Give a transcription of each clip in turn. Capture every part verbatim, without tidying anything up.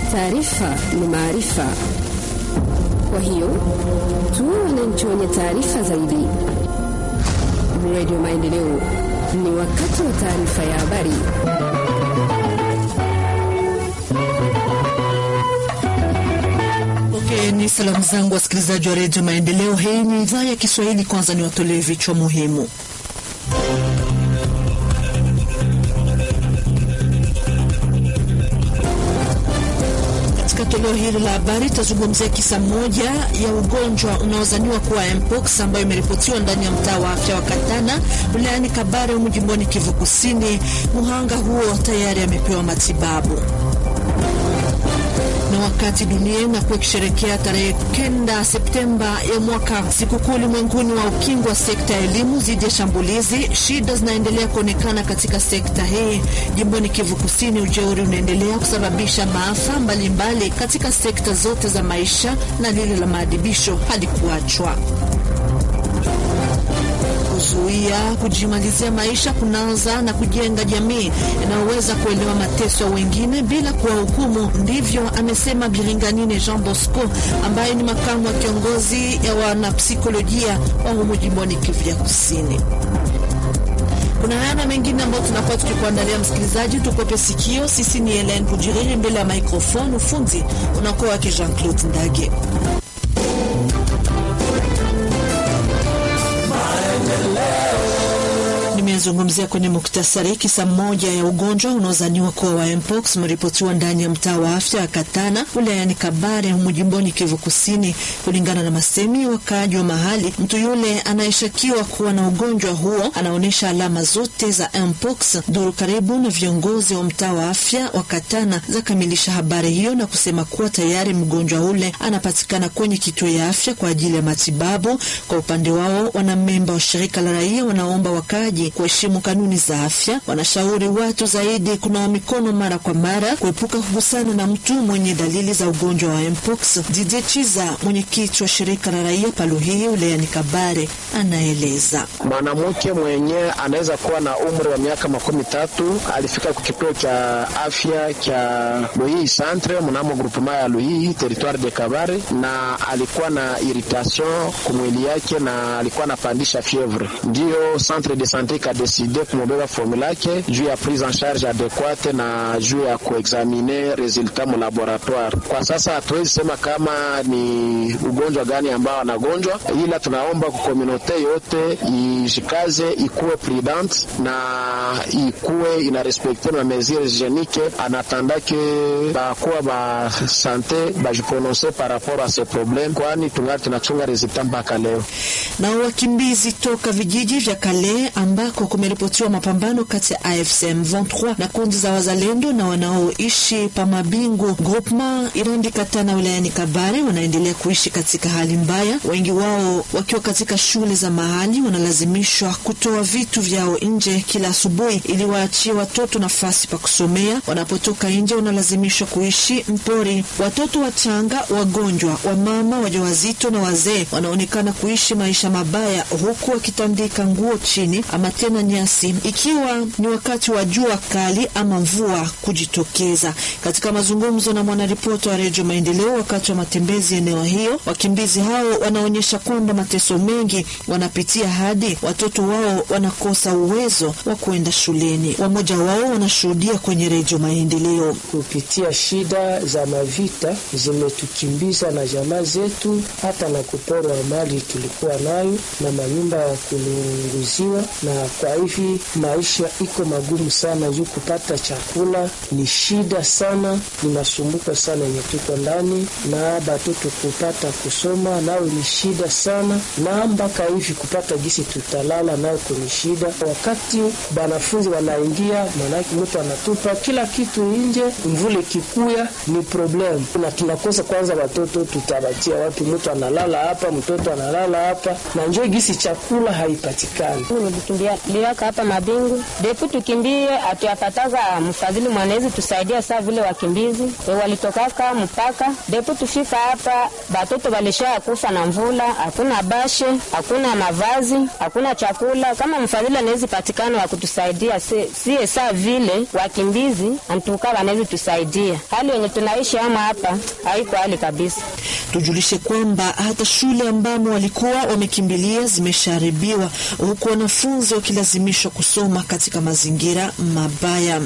Taarifa ni maarifa, kwa hiyo tuwe wananchi wenye taarifa zaidi. Radio Maendeleo, ni wakati wa taarifa ya habari. Okay, ni salamu zangu wasikilizaji wa Radio Maendeleo. Hii ni idhaa ya Kiswahili. Kwanza ni watolee vichwa muhimu. Katika toleo hili la habari tazungumzia kisa moja ya ugonjwa unaozaniwa kuwa mpox ambayo imeripotiwa ndani ya mtaa wa afya wa Katana wilayani Kabare mjimboni Kivu Kusini. Muhanga huo tayari amepewa matibabu. Na wakati dunia inakuwa ikisherehekea tarehe kenda Septemba ya mwaka sikukuu ulimwenguni wa ukingo wa sekta ya elimu dhidi ya shambulizi, shida zinaendelea kuonekana katika sekta hii jimboni Kivu Kusini. Ujeuri unaendelea kusababisha maafa mbalimbali katika sekta zote za maisha na lile la maadibisho halikuachwa. Kuzuia kujimalizia maisha kunaanza na kujenga jamii inayoweza kuelewa mateso ya wengine bila kuwahukumu. Ndivyo amesema Biringanine Jean Bosco ambaye ni makamu wa kiongozi ya wanapsikolojia wa humu jimboni Kivu ya Kusini. Kuna haya na mengine ambayo tunakuwa tukikuandalia msikilizaji, tukope sikio. Sisi ni Helen Kujiriri mbele ya microphone, ufunzi unakuwa wake Jean-Claude Ndage. Nimezungumzia kwenye muktasari kisa mmoja ya ugonjwa unaozaniwa kuwa wa mpox umeripotiwa ndani ya mtaa wa afya wa Katana wilayani Kabare mjimboni Kivu Kusini. Kulingana na masemi wakaaji wa mahali, mtu yule anayeshakiwa kuwa na ugonjwa huo anaonyesha alama zote za mpox. Duru karibu na viongozi wa mtaa wa afya wa Katana zakamilisha habari hiyo na kusema kuwa tayari mgonjwa ule anapatikana kwenye kituo ya afya kwa ajili ya matibabu. Kwa upande wao, wanamemba wa shirika la raia wanaomba wakaaji kuheshimu kanuni za afya. Wanashauri watu zaidi kunawa mikono mara kwa mara, kuepuka kugusana na mtu mwenye dalili za ugonjwa wa mpox. Didier Chiza, mwenyekiti wa shirika la raia Paluhii wilayani Kabare, anaeleza. Mwanamke mwenye anaweza kuwa na umri wa miaka makumi tatu alifika kwa kituo cha afya cha Luhii Centre mnamo groupement ya Luhii territoire de Kabare, na alikuwa na irritation kumwili yake na alikuwa anapandisha fievre. Ndio centre de santé ka décidé kumubeba formula yake juu ya prise en charge adéquate na juu ya kuexaminer resultat mu laboratoire. Kwa sasa hatuwezi sema kama ni ugonjwa gani ambao anagonjwa, ila tunaomba kwa communauté yote ijikaze, ikuwe prudent na ikuwe ina respecter na mesures hygiéniques en attendant que ba kwa ba santé ba jiprononcer par rapport à ce problème, kwani tungali tunachunga resultat mpaka leo. Na wakimbizi toka vijiji vya Kale ambako kumeripotiwa mapambano kati ya A F C M ishirini na tatu na kundi za wazalendo na wanaoishi pa Mabingu groupement Irandi Katana wilayani Kabare wanaendelea kuishi katika hali mbaya. Wengi wao wakiwa katika shule za mahali wanalazimishwa kutoa vitu vyao nje kila asubuhi ili waachie watoto nafasi pa kusomea. Wanapotoka nje wanalazimishwa kuishi mpori. Watoto wachanga, wagonjwa, wamama wajawazito na wazee wanaonekana kuishi maisha mabaya huku wakitandika nguo chini ama tena nyasi ikiwa ni wakati wa jua kali ama mvua kujitokeza. Katika mazungumzo na mwanaripoti wa Radio Maendeleo wakati wa matembezi eneo hiyo, wakimbizi hao wanaonyesha kwamba mateso mengi wanapitia hadi watoto wao wanakosa uwezo wa kuenda shuleni. Wamoja wao wanashuhudia kwenye Radio Maendeleo. Kupitia shida za mavita zimetukimbiza na jamaa zetu, hata na kuporwa mali tulikuwa nayo na manyumba ya kulunguziwa, na kwa hivi maisha iko magumu sana. Juu kupata chakula ni shida sana, ni masumbuko sana yenye tuko ndani, na batoto kupata kusoma nao ni shida sana, na mpaka hivi kupata gisi tutalala nao ni shida. Wakati banafunzi wanaingia, manaki mtu anatupa kila kitu nje, mvule kikuya ni problem, na tunakosa kwanza watoto tutabatia wapi? Mtu analala hapa, mtoto analala hapa, na njoo gisi chakula haipatikani. Nimekimbia liwaka hapa Mabingu. Depu tukimbie atuyapataga mfadhili mwanezi tusaidia saa vile wakimbizi. E walitokaka mpaka. Depu tufika hapa batoto walisha kufa na mvula, hakuna bashe, hakuna mavazi, hakuna chakula. Kama mfadhili anaweza patikana wa kutusaidia si, si saa vile wakimbizi antuka wanaweza tusaidia. Hali yenye tunaishi ama hapa haiko hali kabisa. Tujulishe kwamba hata shule ambamo walikuwa wamekimbilia zimesharibiwa, huku wanafunzi wakilazimishwa kusoma katika mazingira mabaya.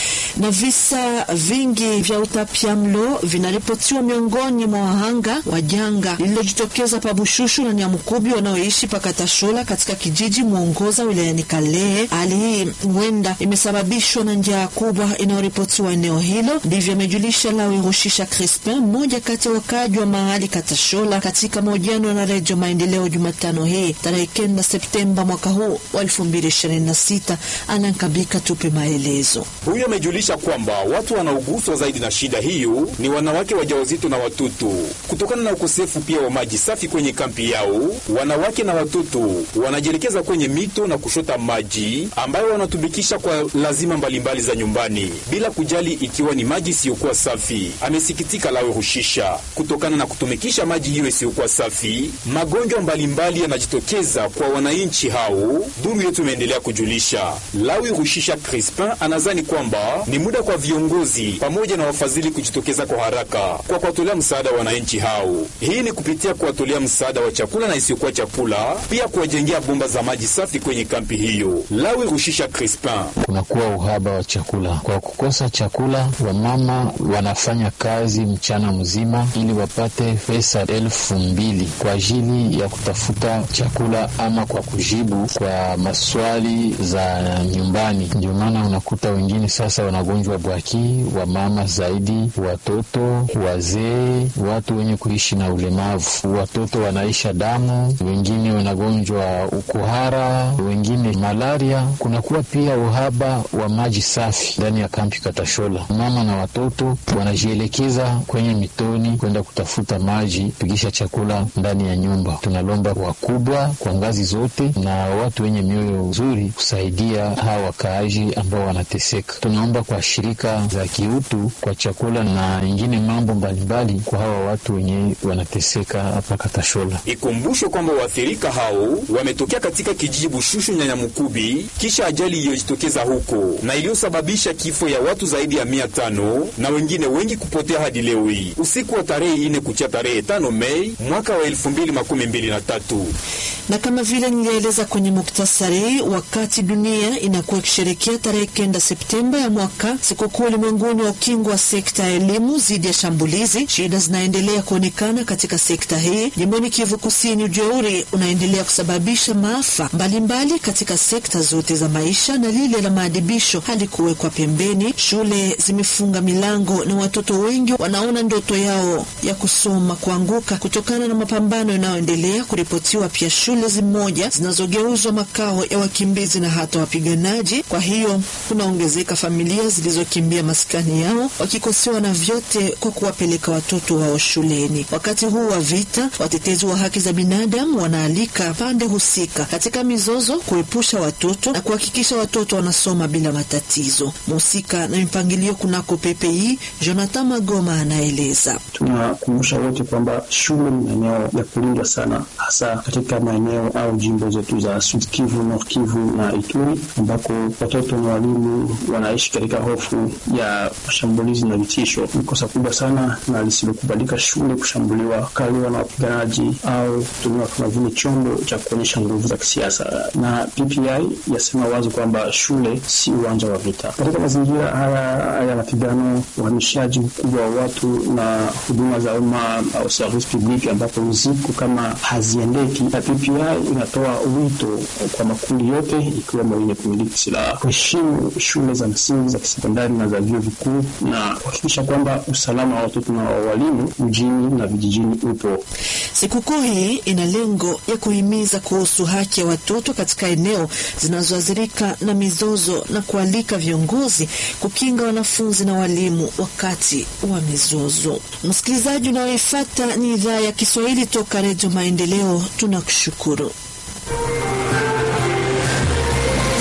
Na visa vingi vya utapiamlo vinaripotiwa miongoni mwa wahanga wa janga lililojitokeza pa Bushushu na Nyamukubi wanaoishi pa Katashola katika kijiji Muongoza wilayani Kalehe. Hali hii huenda imesababishwa na njaa kubwa inayoripotiwa eneo hilo, ndivyo amejulisha Lawi Rushisha Crispin, mmoja kati ya wakaji wa mahali Katashola, katika mahojiano na Radio Maendeleo Jumatano hii tarehe kenda Septemba mwaka huu wa elfu mbili ishirini na sita. Anankabika tupe maelezo. Huyo amejulisha kwamba watu wanaoguswa zaidi na shida hiyo ni wanawake wajawazito na watoto, kutokana na ukosefu pia wa maji safi kwenye kampi yao. Wanawake na watoto wanajielekeza kwenye mito na kushota maji ambayo wanatumikisha kwa lazima mbalimbali za nyumbani bila kujali ikiwa ni maji isiyokuwa safi. Amesikitika Lawe Rushisha, kutokana na kutumikisha maji hiyo isiyokuwa safi, magonjwa mbalimbali yanajitokeza kwa wananchi hao. Duru yetu imeendelea kujulisha. Lawe Rushisha Crispin anazani kwamba ni muda kwa viongozi pamoja na wafadhili kujitokeza kwa haraka kwa kuwatolea msaada wa wananchi hao. Hii ni kupitia kuwatolea msaada wa chakula na isiyokuwa chakula, pia kuwajengea bomba za maji safi kwenye kampi hiyo. Lawe Rushisha Crispin: kunakuwa uhaba wa chakula. Kwa kukosa chakula, wamama wanafanya kazi mchana mzima ili wapate pesa elfu mbili kwa ajili ya kutafuta chakula ama kwa kujibu kwa maswali za nyumbani. Ndio maana unakuta wengine sasa wanagonjwa bwaki, wamama zaidi, watoto, wazee, watu wenye kuishi na ulemavu. Watoto wanaisha damu, wengine wanagonjwa ukuhara, wengine malaria. Kunakuwa pia uhaba wa maji safi ndani ya kampi Katashola. Mama na watoto wanajielekeza kwenye mitoni kwenda kutafuta maji, pigisha chakula ndani ya nyumba. Tunalomba wakubwa kwa ngazi zote na watu wenye mioyo nzuri kusaidia hawa wakaaji ambao wanateseka. Tunaomba kwa shirika za kiutu kwa chakula na nyingine mambo mbalimbali kwa hawa watu wenye wanateseka hapa Katashola. Ikumbusho kwamba waathirika hao wametokea katika kijiji Bushushu na Nyamukubi kisha ajali iliyojitokeza huko na iliyosababisha kifo ya watu zaidi ya mia tano na wengine wengi kupotea hadi leo hii. Usiku wa tarehe ine kucha tarehe tano Mei mwaka wa elfu mbili makumi mbili na tatu. Na kama vile nilieleza kwenye muktasari, wakati dunia inakuwa ikisherehekea tarehe kenda Septemba ya mwaka sikukuu ulimwenguni wa ukingo wa sekta ya elimu dhidi ya shambulizi, shida zinaendelea kuonekana katika sekta hii. Jimboni Kivu Kusini, ujeuri unaendelea kusababisha maafa mbalimbali katika sekta zote za maisha, na lile la maadibisho halikuwekwa pembeni. Shule zimefunga milango na watoto wengi wanaona ndoto yao ya kusoma kuanguka kutokana na mapambano yanayoendelea kuripotiwa. Pia shule zimoja zinazogeuzwa makao ya wakimbizi na hata wapiganaji. Kwa hiyo kunaongezeka familia zilizokimbia maskani yao wakikosewa na vyote kwa kuwapeleka watoto wao shuleni. Wakati huu wa vita, watetezi wa haki za binadamu wanaalika pande husika katika mizozo kuepusha watoto na kuhakikisha watoto wanasoma bila matatizo. Mhusika na mipangilio kunako P P I, Jonathan Magoma anaeleza. Tunakumbusha wote kwamba shule ni maeneo ya kulindwa sana, hasa katika maeneo au jimbo zetu za Sud Kivu, Nord Kivu na Ituri, ambako watoto na walimu wanaishi katika hofu ya mashambulizi na vitisho. Ni kosa kubwa sana na lisilokubalika shule kushambuliwa, kaliwa na wapiganaji au kutumiwa kama vile chombo cha kuonyesha nguvu za kisiasa. Na P P I yasema wazi kwamba shule si uwanja wa vita. Katika mazingira haya ya mapigano, uhamishaji mkubwa wa watu na huduma za umma au service public ambapo mzigo kama haziendeki, na P P I inatoa wito kwa makundi yote ikiwemo wenye kumiliki silaha kuheshimu shule za msingi, za sekondari na za vyuo vikuu na kuhakikisha kwamba usalama wa watoto na walimu mjini na vijijini upo. Sikukuu hii ina lengo ya kuhimiza kuhusu haki ya watoto katika eneo zinazoathirika na mizozo na kualika viongozi kukinga wanafunzi na walimu wakati wa mizozo. Msikilizaji unaoifuata ni idhaa ya Kiswahili toka Radio Maendeleo, tunakushukuru.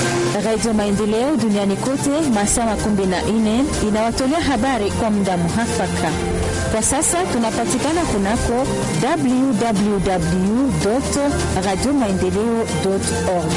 Radio Maendeleo duniani kote masaa kumi na nne inawatolea habari kwa muda muhafaka. Kwa sasa tunapatikana kunako w w w dot radio maendeleo dot org.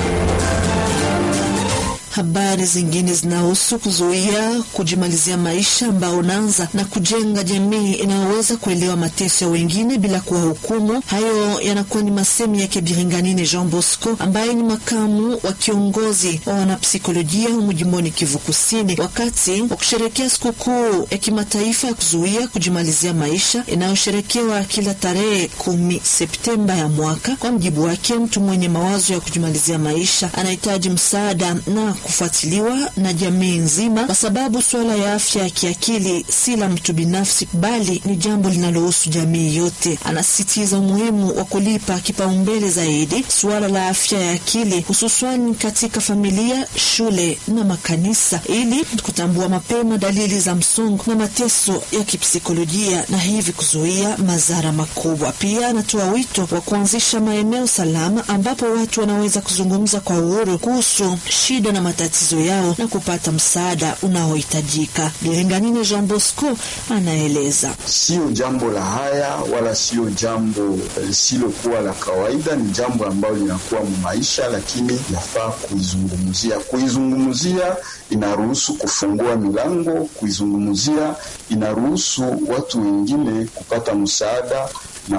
Habari zingine zinahusu kuzuia kujimalizia maisha ambao unaanza na kujenga jamii inayoweza kuelewa mateso ya wengine bila kuwahukumu. Hayo yanakuwa ni masemi yake Biringanine Jean Bosco ambaye ni makamu wa kiongozi wa wanapsikolojia humu jimboni Kivu Kusini, wakati wa kusherehekea sikukuu ya kimataifa ya kuzuia kujimalizia maisha inayosherekewa kila tarehe kumi Septemba ya mwaka. Kwa mjibu wake, mtu mwenye mawazo ya kujimalizia maisha anahitaji msaada na kufuatiliwa na jamii nzima, kwa sababu swala ya afya ya kiakili si la mtu binafsi bali ni jambo linalohusu jamii yote. Anasisitiza umuhimu wa kulipa kipaumbele zaidi swala la afya ya akili, hususan katika familia, shule na makanisa, ili kutambua mapema dalili za msongo na mateso ya kipsikolojia na hivi kuzuia madhara makubwa. Pia anatoa wito wa kuanzisha maeneo salama ambapo watu wanaweza kuzungumza kwa uhuru kuhusu shida na matatizo yao na kupata msaada unaohitajika. Birenganine Jean Bosco anaeleza. Sio jambo la haya wala sio jambo lisilokuwa la kawaida, ni jambo ambalo linakuwa maisha, lakini yafaa kuizungumzia. Kuizungumzia inaruhusu kufungua milango, kuizungumzia inaruhusu watu wengine kupata msaada na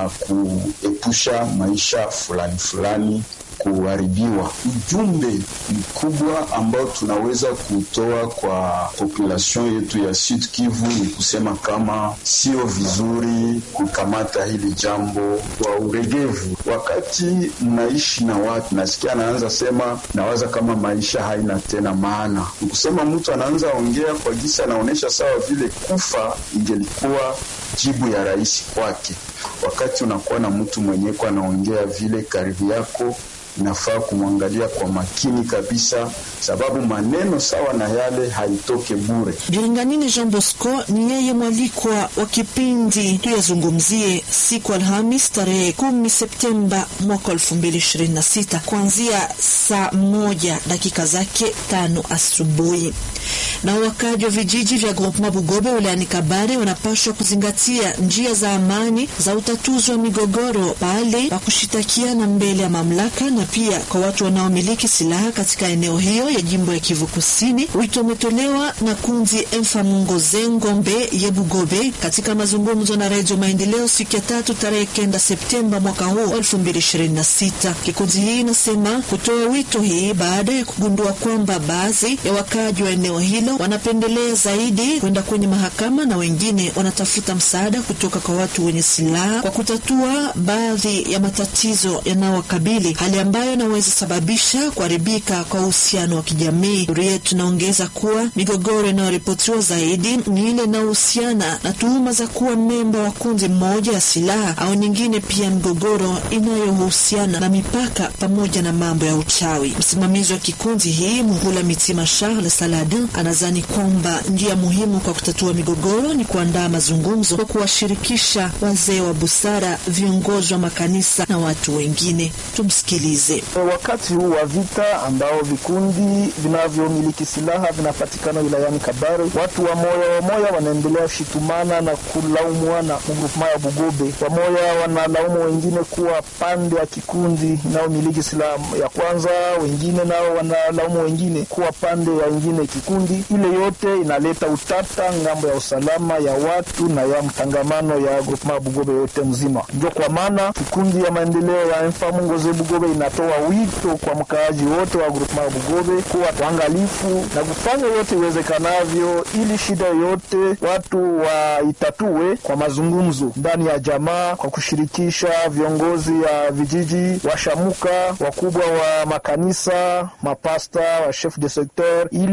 kuepusha maisha fulani fulani kuharibiwa. Ujumbe mkubwa ambao tunaweza kutoa kwa population yetu ya Sud Kivu ni kusema kama sio vizuri kukamata hili jambo kwa uregevu. Wakati mnaishi na watu, nasikia anaanza sema nawaza kama maisha haina tena maana. Kusema mtu anaanza ongea kwa gisa anaonesha sawa vile kufa ingelikuwa jibu ya rahisi kwake. Wakati unakuwa na mtu mwenye kwa anaongea vile karibu yako, inafaa kumwangalia kwa makini kabisa, sababu maneno sawa na yale haitoke bure. Biringanine Jean Bosco ni yeye mwalikwa wa kipindi tuyazungumzie siku Alhamis tarehe kumi Septemba mwaka elfu mbili ishirini na sita kuanzia saa moja dakika zake tano asubuhi. Na wakaji wa vijiji vya Groupement Bugobe wilayani Kabare wanapaswa kuzingatia njia za amani za utatuzi wa migogoro pale pa kushitakiana mbele ya mamlaka na pia kwa watu wanaomiliki silaha katika eneo hiyo ya jimbo ya Kivu Kusini. Wito umetolewa na kundi Mfamungoze Ngombe ya Bugobe katika mazungumzo na Radio Maendeleo siku ya tatu tarehe kenda Septemba mwaka huu elfu mbili ishirini na sita. Kikundi hii inasema kutoa wito hii baada ya kugundua kwamba baadhi ya wakaji wa eneo hilo wanapendelea zaidi kwenda kwenye mahakama na wengine wanatafuta msaada kutoka kwa watu wenye silaha kwa kutatua baadhi ya matatizo yanayowakabili, hali ambayo inaweza sababisha kuharibika kwa uhusiano wa kijamii. Ria tunaongeza kuwa migogoro inayoripotiwa zaidi ni ile inayohusiana na tuhuma za kuwa memba wa kundi mmoja ya silaha au nyingine, pia migogoro inayohusiana na mipaka pamoja na mambo ya uchawi. Msimamizi wa kikundi hii Muhula Mitima Charles Saladin anazani kwamba njia muhimu kwa kutatua migogoro ni kuandaa mazungumzo kwa kuwashirikisha wazee wa busara, viongozi wa makanisa na watu wengine. Tumsikilize. Wakati huu wa vita ambao vikundi vinavyomiliki silaha vinapatikana wilayani Kabare, watu wa moya wa moya wanaendelea shitumana na kulaumuana. Groupement ya Bugobe wa moya wanalaumu wengine kuwa pande ya kikundi inayomiliki silaha ya kwanza, wengine nao wanalaumu wengine kuwa pande ya wengine kikundi. Ile yote inaleta utata ngambo ya usalama ya watu na ya mtangamano ya Groupement ya Bugobe yote mzima. Ndio kwa maana kikundi ya maendeleo ya Mfamungoze Bugobe inatoa wito kwa mkaaji wote wa Groupement ya Bugobe kuwa waangalifu na kufanya yote iwezekanavyo ili shida yote watu waitatue kwa mazungumzo ndani ya jamaa, kwa kushirikisha viongozi ya vijiji, washamuka, wakubwa wa makanisa, mapasta, wa chef de secteur, ili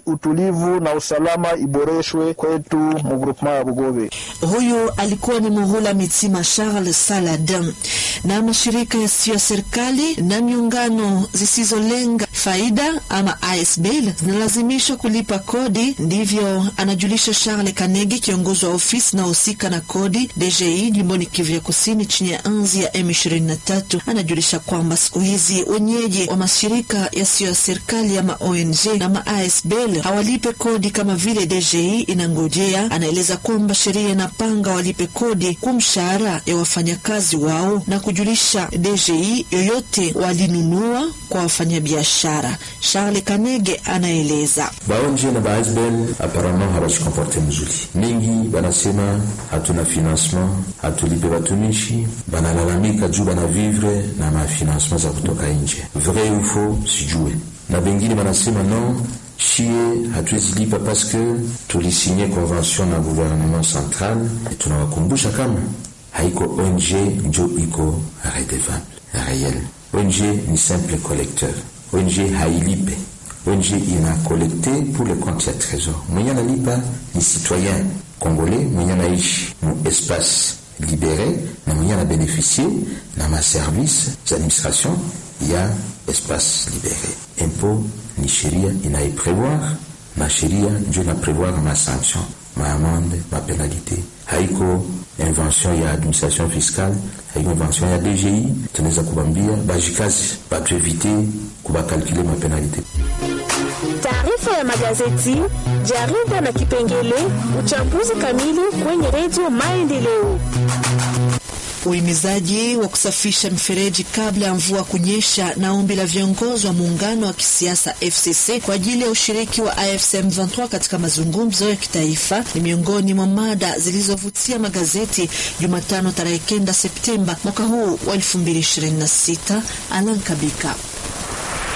utulivu na usalama iboreshwe kwetu mu groupement ya Bugobe. Huyu alikuwa ni Muhula Mitsima Charles Saladin. Na mashirika yasiyo ya serikali na miungano zisizolenga faida ama A S B L zinalazimishwa kulipa kodi, ndivyo anajulisha Charles Kanegi, kiongozi wa ofisi na husika na kodi D G I jimboni Kivu ya Kusini chini ya anzi ya M ishirini na tatu. Anajulisha kwamba siku hizi wenyeji wa mashirika yasiyo ya serikali ama O N G na ma A S B L hawalipe kodi kama vile D G I inangojea. Anaeleza kwamba sheria inapanga walipe kodi kwa mshahara ya wafanyakazi wao na kujulisha D G I yoyote walinunua kwa wafanyabiashara. Charles Kanege anaeleza. Baonje na ba A S B L apparemment hawajikomporte mzuri. Mingi banasema hatuna financement, hatulipe watumishi, banalalamika juu bana vivre na ma financement za kutoka nje. Vrai ou faux sijue. Na bengine banasema non, shie hatuwezi lipa parce que tulisinye convention na gouvernement central. Tunawakumbusha kama haiko O N G njo iko redevable réel. O N G ni simple collecteur. O N G hailipe. O N G ina collecté pour le compte ya trésor. Mwenye analipa ni citoyen congolais mwenye anaishi mu espace libéré na mwenye ana bénéficier na ma service d'administration ya espace libéré. Impôt ni sheria inaiprevoir, na sheria ndio ina prevoir ma sanction, ma amende, ma pénalité. Haiko invention ya administration fiscale, haiko invention ya D G I. Tunaweza kubambia bajikazi batu evite kubakalkile ma pénalité. Taarifa ya magazeti, jarida na kipengele uchambuzi kamili kwenye Radio Maendeleo. Uhimizaji wa kusafisha mifereji kabla ya mvua kunyesha na ombi la viongozi wa muungano wa kisiasa F C C kwa ajili ya ushiriki wa A F C M ishirini na tatu katika mazungumzo ya kitaifa ni miongoni mwa mada zilizovutia magazeti Jumatano tarehe kenda Septemba mwaka huu wa elfu mbili ishirini na sita. Alan Kabika.